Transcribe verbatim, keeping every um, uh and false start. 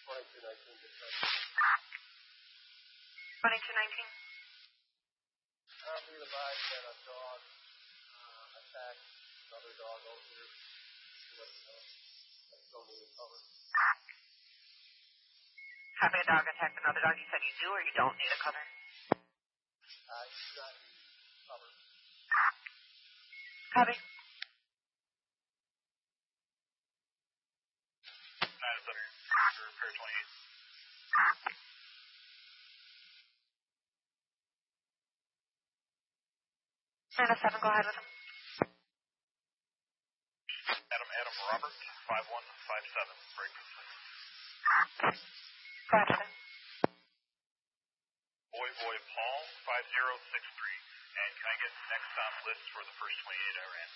twenty-two nineteen. twenty-two nineteen. Uh, be advised that a dog uh, attacked another dog over here. Just to let you know. I still need to cover. Having a dog attack another dog, you said you do or you don't need a cover? I do not need cover. Copy. nine seven, repair twenty-eight. nine oh seven, go ahead with him. Adam, Adam, Robert, five one five seven, break this. Gotcha. Boy, boy, Paul, five zero six three. And can I get next on list for the first twenty-eight I ran?